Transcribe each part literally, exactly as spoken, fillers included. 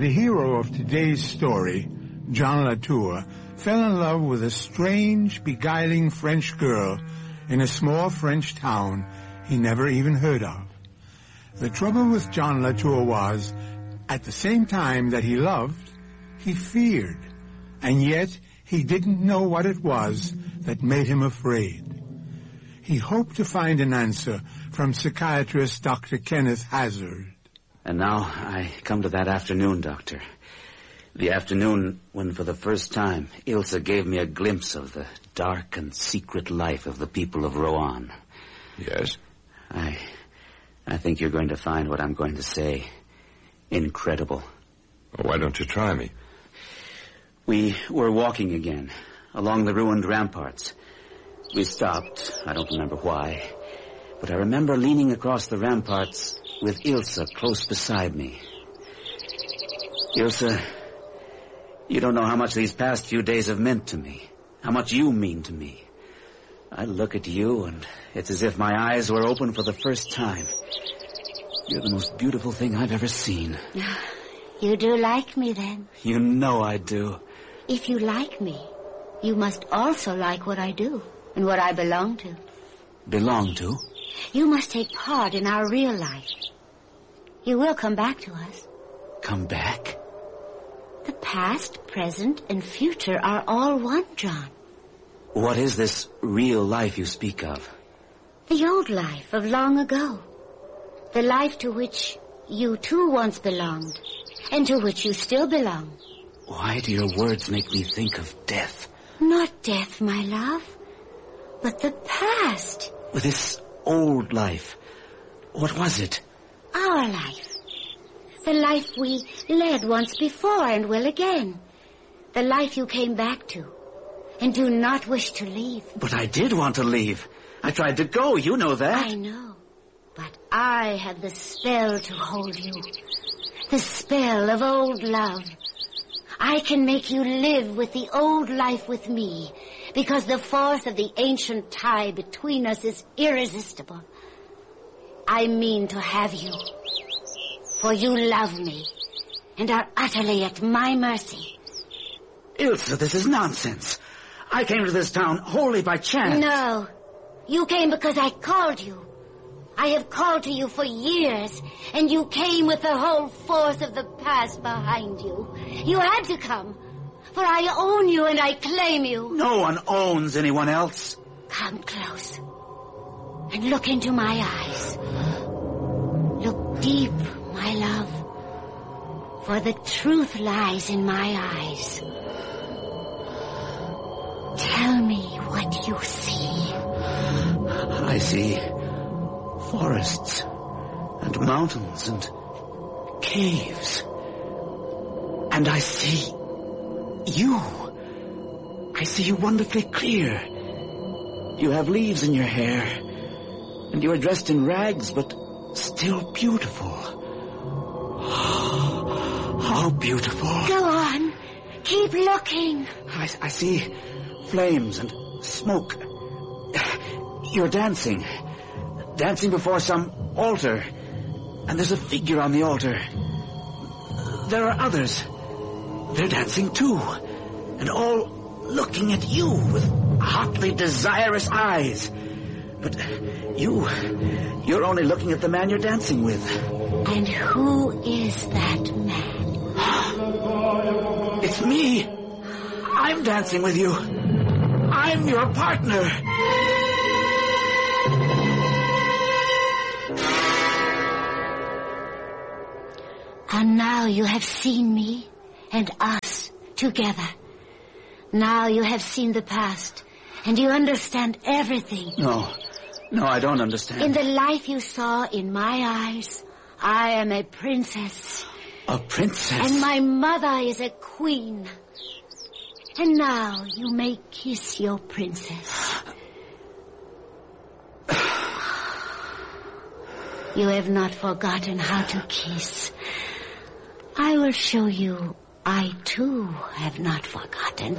The hero of today's story, John Latour, fell in love with a strange, beguiling French girl in a small French town he never even heard of. The trouble with John Latour was, at the same time that he loved, he feared, and yet he didn't know what it was that made him afraid. He hoped to find an answer from psychiatrist Doctor Kenneth Hazard. And now I come to that afternoon, Doctor. The afternoon when, for the first time, Ilsa gave me a glimpse of the dark and secret life of the people of Rouen. Yes? I... I think you're going to find what I'm going to say incredible. Well, why don't you try me? We were walking again, along the ruined ramparts. We stopped, I don't remember why, but I remember leaning across the ramparts with Ilsa close beside me. Ilsa, you don't know how much these past few days have meant to me, how much you mean to me. I look at you, and it's as if my eyes were open for the first time. You're the most beautiful thing I've ever seen. You do like me, then? You know I do. If you like me, you must also like what I do and what I belong to. Belong to? You must take part in our real life. You will come back to us. Come back? The past, present, and future are all one, John. What is this real life you speak of? The old life of long ago. The life to which you too once belonged, and to which you still belong. Why do your words make me think of death? Not death, my love, but the past. With this old life, what was it? Our life. The life we led once before and will again. The life you came back to and do not wish to leave. But I did want to leave. I tried to go, you know that. I know, but I have the spell to hold you. The spell of old love. I can make you live with the old life with me, because the force of the ancient tie between us is irresistible. I mean to have you, for you love me, and are utterly at my mercy. Ilsa, this is nonsense. I came to this town wholly by chance. No, you came because I called you. I have called to you for years, and you came with the whole force of the past behind you. You had to come, for I own you and I claim you. No one owns anyone else. Come close and look into my eyes. Look deep, my love, for the truth lies in my eyes. Tell me what you see. I see forests and mountains and caves. And I see you. I see you wonderfully clear. You have leaves in your hair, and you are dressed in rags, but still beautiful. How beautiful. Go on. Keep looking. I, I see flames and smoke. You're dancing. Dancing before some altar. And there's a figure on the altar. There are others. They're dancing too. And all looking at you with hotly desirous eyes. But you, you're only looking at the man you're dancing with. And who is that man? It's me. I'm dancing with you. I'm your partner. And now you have seen me and us together. Now you have seen the past, and you understand everything. No, no, I don't understand. In the life you saw in my eyes, I am a princess. A princess? And my mother is a queen. And now you may kiss your princess. You have not forgotten how to kiss. I will show you I too have not forgotten.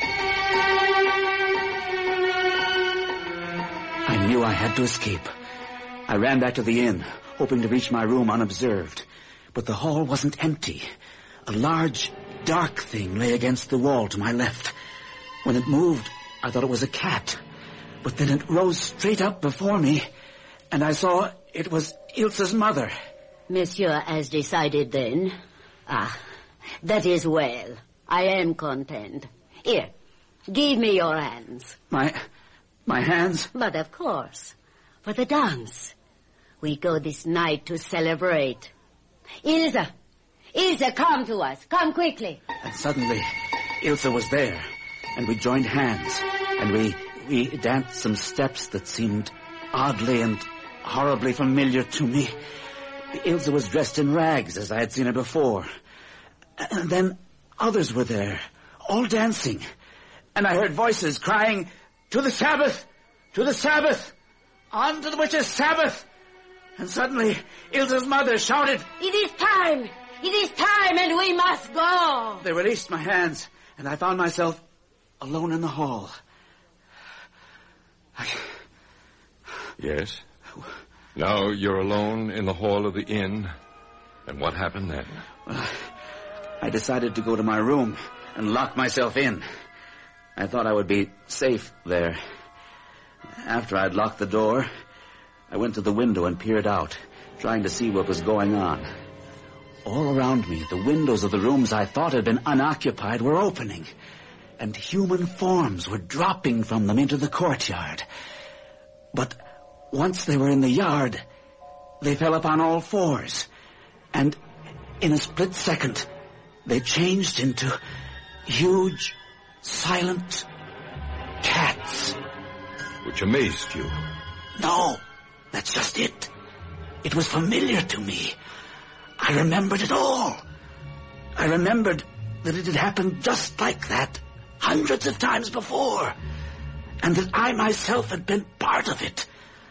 I knew I had to escape. I ran back to the inn, hoping to reach my room unobserved. But the hall wasn't empty. A large, dark thing lay against the wall to my left. When it moved, I thought it was a cat. But then it rose straight up before me, and I saw it was Ilsa's mother. Monsieur has decided then. Ah, that is well. I am content. Here, give me your hands. My... my hands? But of course, for the dance. We go this night to celebrate. Ilsa! Ilsa, come to us. Come quickly. And suddenly, Ilsa was there, and we joined hands, and we, we danced some steps that seemed oddly and horribly familiar to me. Ilsa was dressed in rags, as I had seen her before. And then others were there, all dancing. And I heard voices crying, "To the Sabbath! To the Sabbath! On to the witches' Sabbath!" And suddenly, Ilsa's mother shouted, "It is time! It is time, and we must go!" They released my hands, and I found myself alone in the hall. I... Yes? Now you're alone in the hall of the inn. And what happened then? Well, I decided to go to my room and lock myself in. I thought I would be safe there. After I'd locked the door, I went to the window and peered out, trying to see what was going on. All around me, the windows of the rooms I thought had been unoccupied were opening, and human forms were dropping from them into the courtyard. But once they were in the yard, they fell upon all fours, and in a split second, they changed into huge, silent cats. Which amazed you. No, that's just it. It was familiar to me. I remembered it all. I remembered that it had happened just like that, hundreds of times before, and that I myself had been part of it.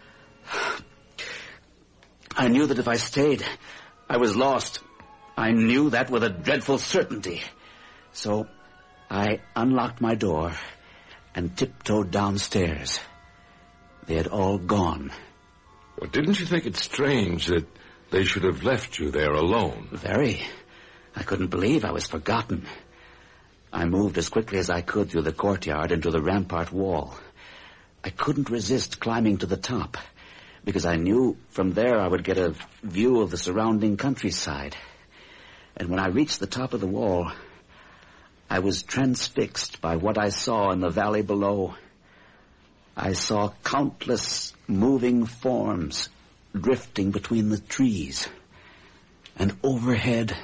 I knew that if I stayed, I was lost. I knew that with a dreadful certainty. So I unlocked my door and tiptoed downstairs. They had all gone. Well, didn't you think it strange that they should have left you there alone? Very. I couldn't believe I was forgotten. I moved as quickly as I could through the courtyard into the rampart wall. I couldn't resist climbing to the top, because I knew from there I would get a view of the surrounding countryside. And when I reached the top of the wall, I was transfixed by what I saw in the valley below. I saw countless moving forms drifting between the trees, and overhead,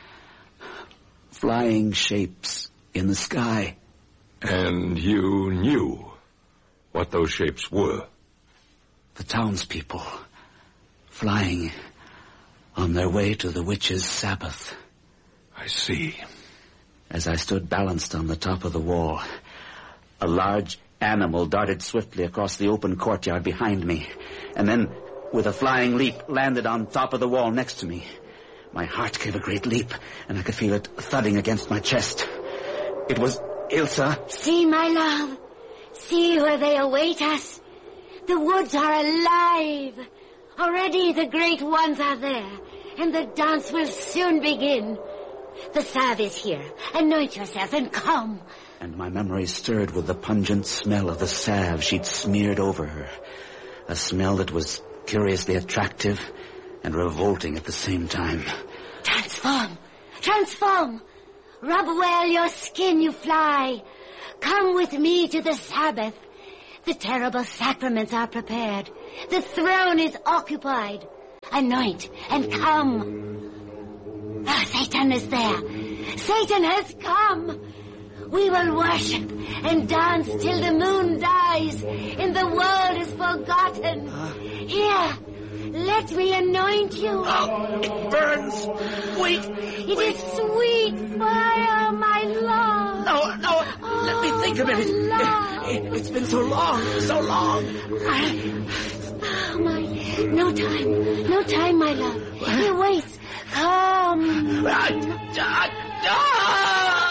flying shapes in the sky. And you knew what those shapes were? The townspeople, flying on their way to the witches' Sabbath. I see. As I stood balanced on the top of the wall, a large animal darted swiftly across the open courtyard behind me, and then, with a flying leap, landed on top of the wall next to me. My heart gave a great leap, and I could feel it thudding against my chest. It was Ilsa. See, my love. See where they await us. The woods are alive. Already the great ones are there, and the dance will soon begin. The salve is here. Anoint yourself and come. And my memory stirred with the pungent smell of the salve she'd smeared over her. A smell that was curiously attractive and revolting at the same time. Transform! Transform! Rub well your skin, you fly. Come with me to the Sabbath. The terrible sacraments are prepared. The throne is occupied. Anoint and come. Ah, Satan is there. Satan has come. We will worship and dance till the moon dies and the world is forgotten. Here, let me anoint you. Oh, it burns. Wait. It is sweet fire, my love. No, no, oh, let me think a minute. It, it, it's been so long, so long. I, oh, my, no time, no time, my love. He waits. Come. Ah, ah, ah!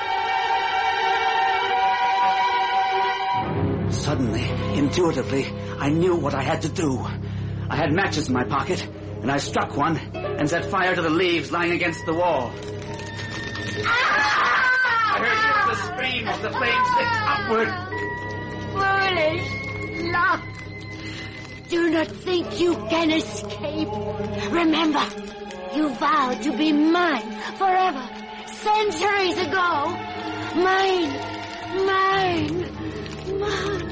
Suddenly, intuitively, I knew what I had to do. I had matches in my pocket, and I struck one and set fire to the leaves lying against the wall. I heard the scream as the flames licked upward. Foolish love. Do not think you can escape. Remember, you vowed to be mine forever, centuries ago. Mine, mine, mine.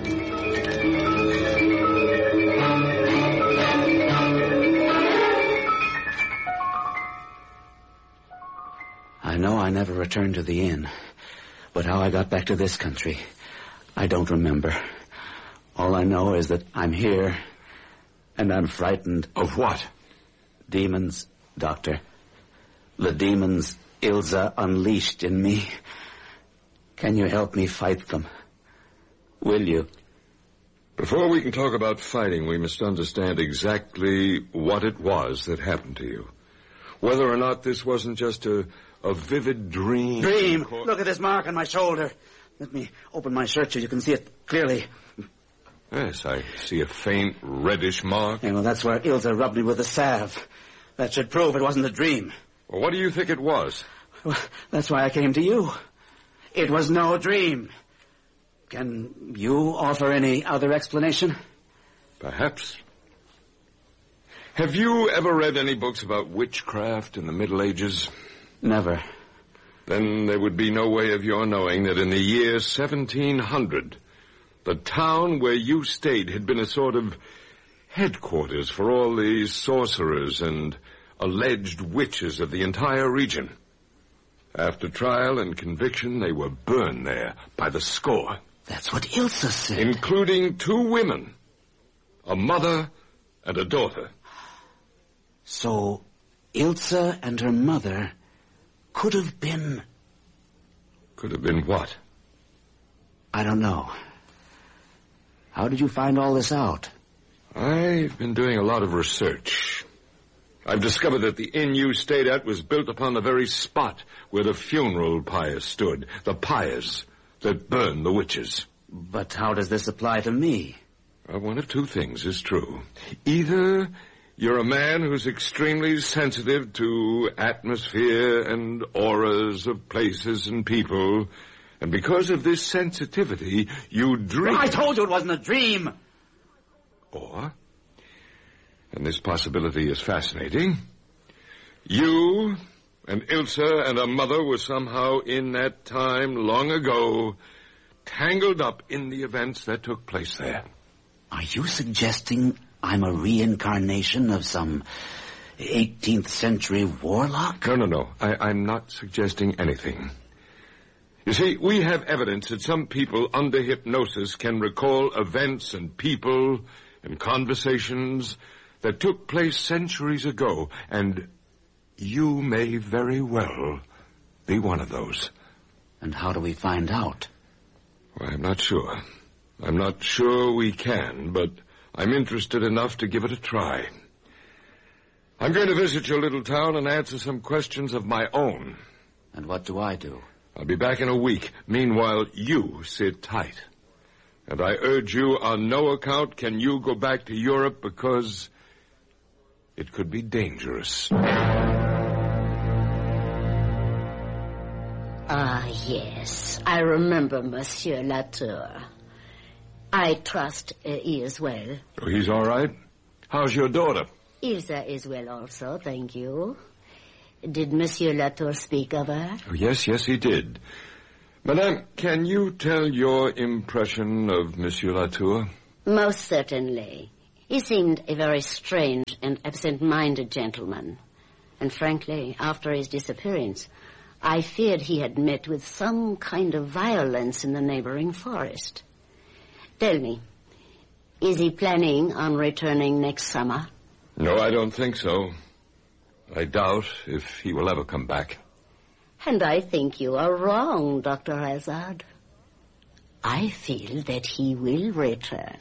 I know I never returned to the inn, but how I got back to this country, I don't remember. All I know is that I'm here, and I'm frightened. Of what? Demons, Doctor. The demons Ilsa unleashed in me. Can you help me fight them? Will you? Before we can talk about fighting, we must understand exactly what it was that happened to you. Whether or not this wasn't just a, a vivid dream. Dream? Look at this mark on my shoulder. Let me open my shirt so you can see it clearly. Yes, I see a faint reddish mark. Yeah, well, that's where Ilsa rubbed me with a salve. That should prove it wasn't a dream. Well, what do you think it was? Well, that's why I came to you. It was no dream. Can you offer any other explanation? Perhaps. Have you ever read any books about witchcraft in the Middle Ages? Never. Then there would be no way of your knowing that in the year seventeen hundred, the town where you stayed had been a sort of headquarters for all the sorcerers and alleged witches of the entire region. After trial and conviction, they were burned there by the score. That's what Ilsa said. Including two women, a mother and a daughter. So, Ilsa and her mother could have been... Could have been what? I don't know. How did you find all this out? I've been doing a lot of research. I've discovered that the inn you stayed at was built upon the very spot where the funeral pyre stood. The pyres that burned the witches. But how does this apply to me? Well, one of two things is true. Either you're a man who's extremely sensitive to atmosphere and auras of places and people, and because of this sensitivity, you dream... I told you it wasn't a dream! Or, and this possibility is fascinating, you and Ilsa and her mother were somehow in that time long ago tangled up in the events that took place there. Are you suggesting I'm a reincarnation of some eighteenth century warlock? No, no, no. I, I'm not suggesting anything. You see, we have evidence that some people under hypnosis can recall events and people and conversations that took place centuries ago, and you may very well be one of those. And how do we find out? Well, I'm not sure. I'm not sure we can, but I'm interested enough to give it a try. I'm going to visit your little town and answer some questions of my own. And what do I do? I'll be back in a week. Meanwhile, you sit tight. And I urge you, on no account can you go back to Europe because it could be dangerous. Ah, yes. I remember Monsieur Latour. I trust uh, he is well. Oh, he's all right? How's your daughter? Ilsa is well also, thank you. Did Monsieur Latour speak of her? Oh, yes, yes, he did. Madame, can you tell your impression of Monsieur Latour? Most certainly. He seemed a very strange and absent-minded gentleman. And frankly, after his disappearance, I feared he had met with some kind of violence in the neighboring forest. Tell me, is he planning on returning next summer? No, I don't think so. I doubt if he will ever come back. And I think you are wrong, Doctor Hazard. I feel that he will return.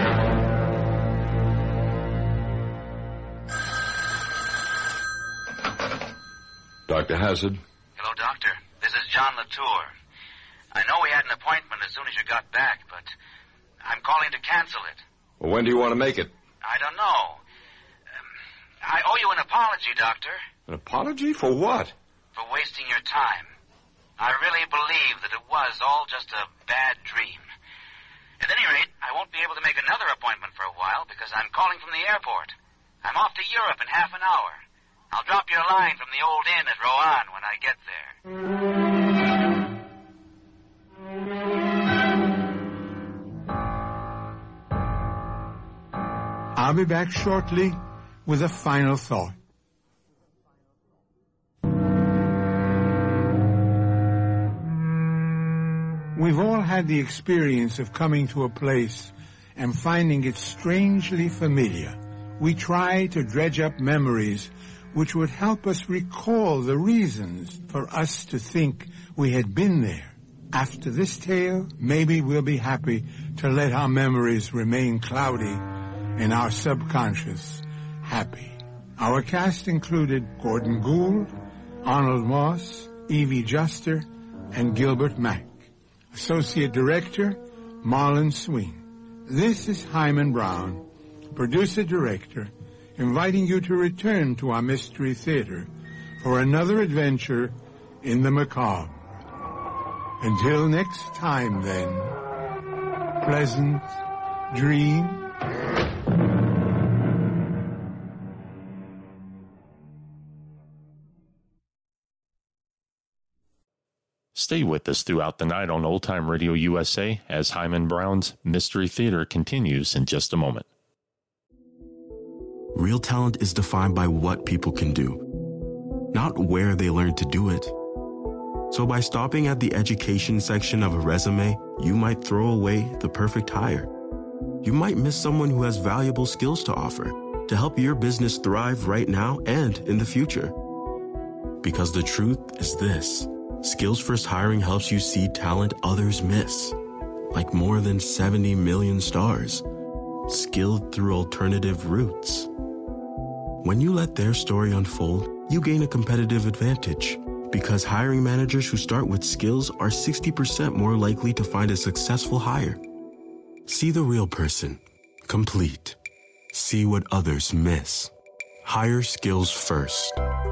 Doctor Hazard? Hello, Doctor. This is John Latour. I know we had an appointment as soon as you got back, but I'm calling to cancel it. Well, when do you want to make it? I don't know. Um, I owe you an apology, Doctor. An apology? For what? For wasting your time. I really believe that it was all just a bad dream. At any rate, I won't be able to make another appointment for a while because I'm calling from the airport. I'm off to Europe in half an hour. I'll drop you a line from the old inn at Roanne when I get there. I'll be back shortly with a final thought. We've all had the experience of coming to a place and finding it strangely familiar. We try to dredge up memories which would help us recall the reasons for us to think we had been there. After this tale, maybe we'll be happy to let our memories remain cloudy and our subconscious happy. Our cast included Gordon Gould, Arnold Moss, Evie Juster, and Gilbert Mack. Associate Director, Marlon Sween. This is Hyman Brown, Producer-Director, inviting you to return to our Mystery Theater for another adventure in the macabre. Until next time, then, pleasant dream. Stay with us throughout the night on Old Time Radio U S A as Hyman Brown's Mystery Theater continues in just a moment. Real talent is defined by what people can do, not where they learn to do it. So by stopping at the education section of a resume, you might throw away the perfect hire. You might miss someone who has valuable skills to offer to help your business thrive right now and in the future. Because the truth is this. Skills First Hiring helps you see talent others miss, like more than seventy million stars, skilled through alternative routes. When you let their story unfold, you gain a competitive advantage because hiring managers who start with skills are sixty percent more likely to find a successful hire. See the real person, complete. See what others miss. Hire skills first.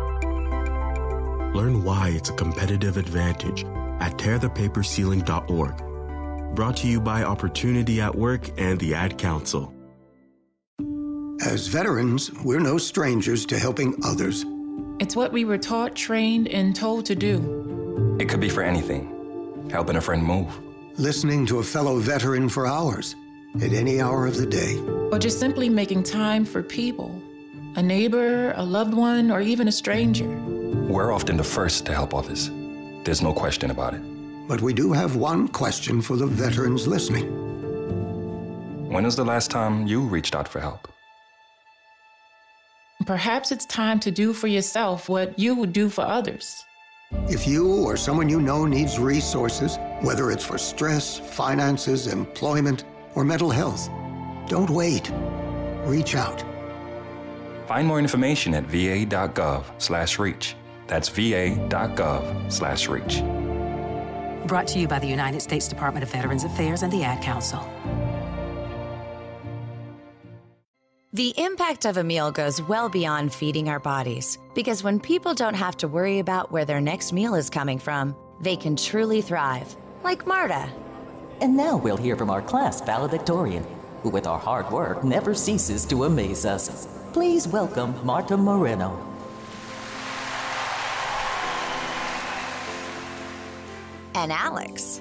Learn why it's a competitive advantage at tear the paper ceiling dot org. Brought to you by Opportunity at Work and the Ad Council. As veterans, we're no strangers to helping others. It's what we were taught, trained, and told to do. It could be for anything. Helping a friend move. Listening to a fellow veteran for hours, at any hour of the day. Or just simply making time for people. A neighbor, a loved one, or even a stranger. We're often the first to help others. There's no question about it. But we do have one question for the veterans listening. When was the last time you reached out for help? Perhaps it's time to do for yourself what you would do for others. If you or someone you know needs resources, whether it's for stress, finances, employment, or mental health, don't wait. Reach out. Find more information at va.gov slash reach. That's va.gov slash reach. Brought to you by the United States Department of Veterans Affairs and the Ad Council. The impact of a meal goes well beyond feeding our bodies, because when people don't have to worry about where their next meal is coming from, they can truly thrive, like Marta. And now we'll hear from our class valedictorian, who with our hard work never ceases to amaze us. Please welcome Marta Moreno. And Alex.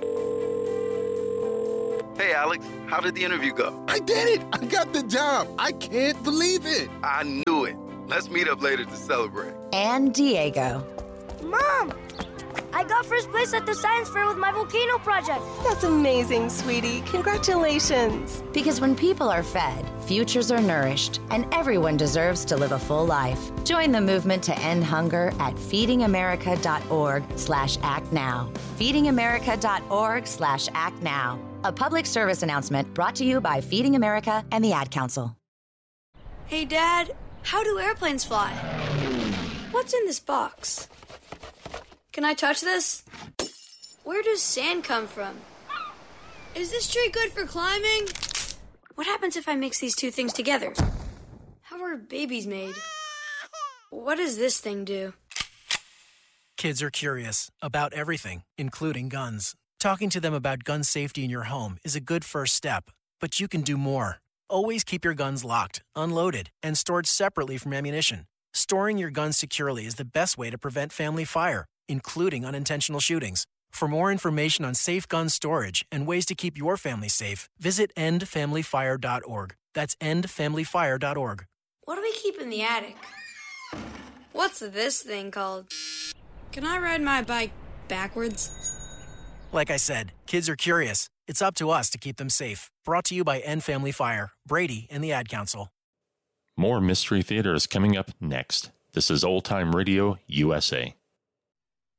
Hey, Alex, how did the interview go? I did it! I got the job! I can't believe it! I knew it. Let's meet up later to celebrate. And Diego. Mom! I got first place at the science fair with my volcano project. That's amazing, sweetie. Congratulations. Because when people are fed, futures are nourished, and everyone deserves to live a full life. Join the movement to end hunger at feedingamerica.org slash act now. feedingamerica.org slash act now. A public service announcement brought to you by Feeding America and the Ad Council. Hey, Dad, how do airplanes fly? What's in this box? Can I touch this? Where does sand come from? Is this tree good for climbing? What happens if I mix these two things together? How are babies made? What does this thing do? Kids are curious about everything, including guns. Talking to them about gun safety in your home is a good first step, but you can do more. Always keep your guns locked, unloaded, and stored separately from ammunition. Storing your guns securely is the best way to prevent family fire, including unintentional shootings. For more information on safe gun storage and ways to keep your family safe, visit end family fire dot org. That's end family fire dot org. What do we keep in the attic? What's this thing called? Can I ride my bike backwards? Like I said, kids are curious. It's up to us to keep them safe. Brought to you by End Family Fire, Brady, and the Ad Council. More Mystery Theater is coming up next. This is Old Time Radio U S A.